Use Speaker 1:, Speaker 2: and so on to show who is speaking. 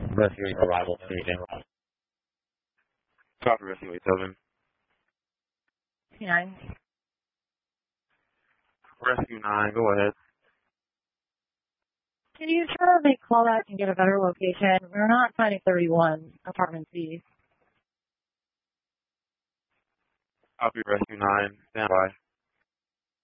Speaker 1: Rescue 8 arrival station.
Speaker 2: Copy, Rescue 87.
Speaker 3: 9.
Speaker 2: Rescue 9, go ahead.
Speaker 3: Can you try to make call back and get a better location? We're not finding 31 apartment C.
Speaker 2: Copy, Rescue 9, stand by.